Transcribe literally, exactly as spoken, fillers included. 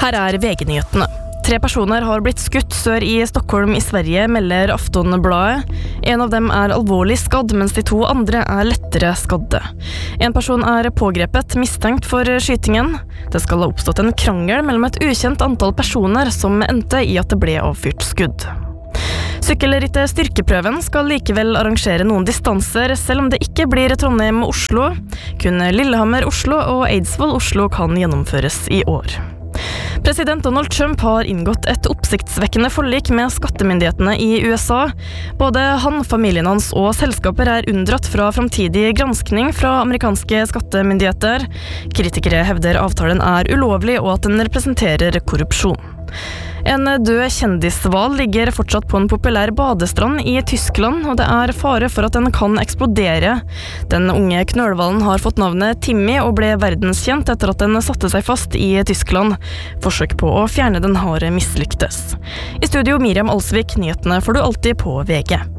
Her er V G-nyhetene. Tre personer har blitt skutt sør i Stockholm i Sverige, melder Aftonbladet. En av dem er alvorlig skadd, mens de to andre er lettere skadde. En person er pågrepet, mistenkt for skytingen. Det skal ha oppstått en krangel mellom et ukjent antall personer som endte i at det ble avfyrt skudd. Sykkelrittet Styrkeprøven skal likevel arrangere noen distanser, selv om det ikke blir Trondheim-Oslo. Kun Lillehammer-Oslo og Eidsvoll-Oslo kan gjennomføres i år. President Donald Trump har inngått et oppsiktsvekkende forlik med skattemyndighetene i U S A. Både han, familien hans og selskaper er unndratt fra framtidig granskning fra amerikanske skattemyndigheter. Kritikere hevder avtalen er ulovlig og at den representerer korrupsjon. En død kjendishval ligger fortsatt på en populær badestrand i Tyskland, og det er fare for at den kan eksplodere. Den unge knølhvalen har fått navnet Timmy og ble verdenskjent etter at den satte seg fast i Tyskland. Forsøk på å fjerne den har mislyktes. I studio Miriam Alsvik, nyhetene får du alltid på V G.